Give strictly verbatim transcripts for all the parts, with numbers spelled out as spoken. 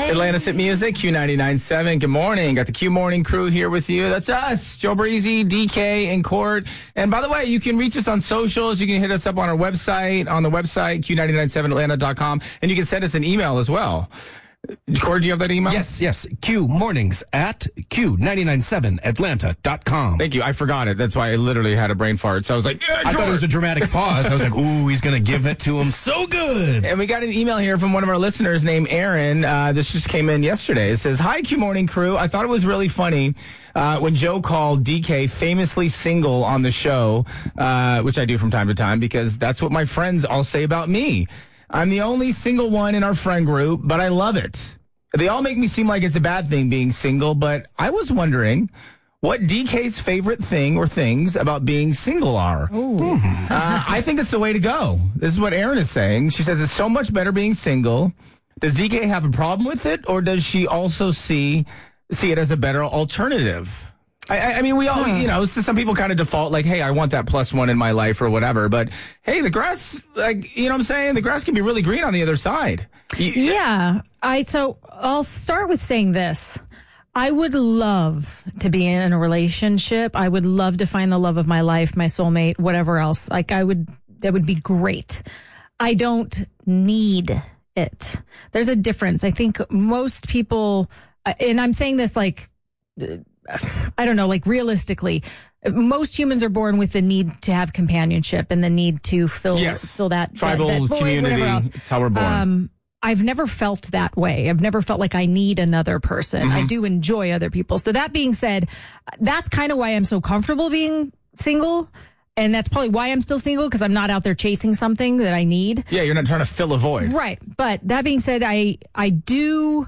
Atlantis Hit Music, Q ninety-nine point seven. Good morning. Got the Q Morning crew here with you. That's us, Joe Breezy, D K, and Court. And by the way, you can reach us on socials. You can hit us up on our website, on the website, Q nine nine seven Atlanta dot com. And you can send us an email as well. Court, do you have that email? Yes, yes. Q mornings at Q nine nine seven Atlanta dot com. Thank you. I forgot it. That's why I literally had a brain fart. So I was like, yeah, I thought it was a dramatic pause. I was like, ooh, he's going to give it to him so good. And we got an email here from one of our listeners named Aaron. Uh, this just came in yesterday. It says, hi, Q Morning crew. I thought it was really funny uh, when Joe called D K famously single on the show, uh, which I do from time to time because that's what my friends all say about me. I'm the only single one in our friend group, but I love it. They all make me seem like it's a bad thing being single, but I was wondering what D K's favorite thing or things about being single are. uh, I think it's the way to go. This is what Erin is saying. She says it's so much better being single. Does D K have a problem with it, or does she also see see it as a better alternative? I, I mean, we all, you know, some people kind of default like, hey, I want that plus one in my life or whatever. But, hey, the grass, like, you know what I'm saying? The grass can be really green on the other side. You, yeah. I So I'll start with saying this. I would love to be in a relationship. I would love to find the love of my life, my soulmate, whatever else. Like, I would, that would be great. I don't need it. There's a difference. I think most people, and I'm saying this like, I don't know, like realistically, most humans are born with the need to have companionship and the need to fill yes. fill that tribal that, that void, community. Else. It's how we're born. Um, I've never felt that way. I've never felt like I need another person. Mm-hmm. I do enjoy other people. So that being said, that's kind of why I'm so comfortable being single. And that's probably why I'm still single, because I'm not out there chasing something that I need. Yeah, you're not trying to fill a void. Right. But that being said, I I do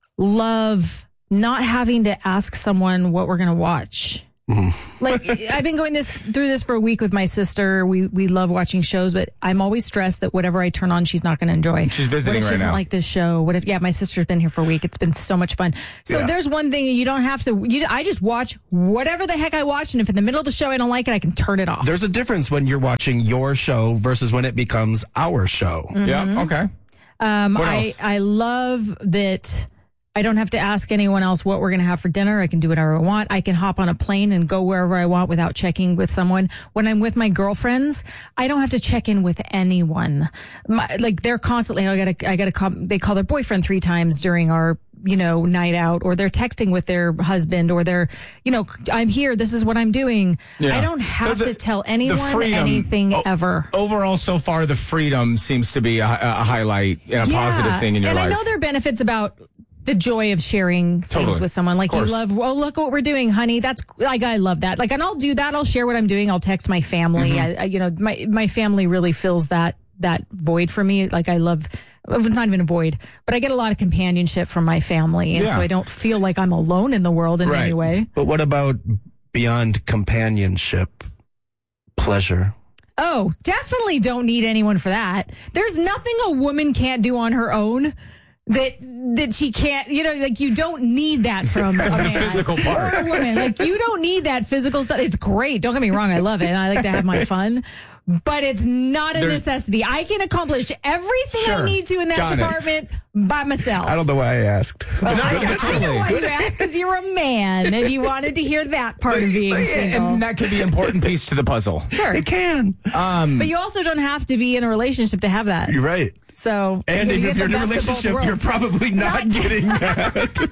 love not having to ask someone what we're going to watch. Mm-hmm. Like, I've been going this through this for a week with my sister. We we love watching shows, but I'm always stressed that whatever I turn on, she's not going to enjoy. She's visiting what if right she doesn't now. like this show? What if, yeah, my sister's been here for a week. It's been so much fun. So Yeah. there's one thing you don't have to, you, I just watch whatever the heck I watch. And if in the middle of the show I don't like it, I can turn it off. There's a difference when you're watching your show versus when it becomes our show. Mm-hmm. Yeah, okay. Um, What I, else? I love that I don't have to ask anyone else what we're going to have for dinner. I can do whatever I want. I can hop on a plane and go wherever I want without checking with someone. When I'm with my girlfriends, I don't have to check in with anyone. My, like they're constantly, I gotta, I gotta call, they call their boyfriend three times during our, you know, night out, or they're texting with their husband, or they're, you know, I'm here. This is what I'm doing. Yeah. I don't have So the- to tell anyone freedom- anything o- ever. Overall, so far, the freedom seems to be a, a highlight and a positive thing in your and life. I know there are benefits about the joy of sharing things Totally. with someone. Like Of you course. love, well, look what we're doing, honey. That's like, I love that. Like, and I'll do that. I'll share what I'm doing. I'll text my family. Mm-hmm. I, I, you know, my, my family really fills that, that void for me. Like I love, it's not even a void, but I get a lot of companionship from my family. And Yeah. so I don't feel like I'm alone in the world in Right. any way. But what about beyond companionship, pleasure? Oh, definitely don't need anyone for that. There's nothing a woman can't do on her own that that she can't, you know, like you don't need that from a man physical part. or a woman. Like you don't need that physical stuff. It's great. Don't get me wrong. I love it. And I like to have my fun. But it's not a There's- necessity. I can accomplish everything Sure. I need to in that Got it. department by myself. I don't know why I asked. I, I know totally. why you asked, because you're a man and you wanted to hear that part of being single. And that could be an important piece to the puzzle. Sure. It can. But you also don't have to be in a relationship to have that. You're right. So, And you if get you're the in a best of both relationship, you're worlds. probably not getting that.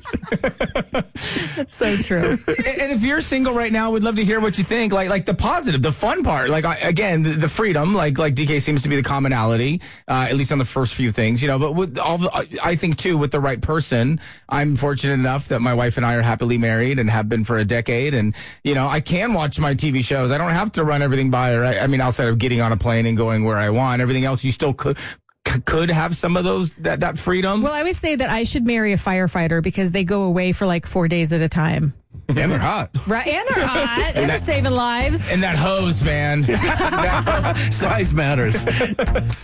That's so true. And if you're single right now, we'd love to hear what you think. Like, like the positive, the fun part. Like, I- again, the, the freedom. Like, like D K seems to be the commonality, uh, at least on the first few things, you know. But with all, the, I think too, with the right person, I'm fortunate enough that my wife and I are happily married and have been for a decade. And you know, I can watch my T V shows. I don't have to run everything by her. I, I mean, outside of getting on a plane and going where I want, everything else you still could. Could have some of those that, that freedom. Well, I always say that I should marry a firefighter because they go away for like four days at a time. And they're hot. Right? And they're hot. And they're saving lives. and that hose, man. Size matters.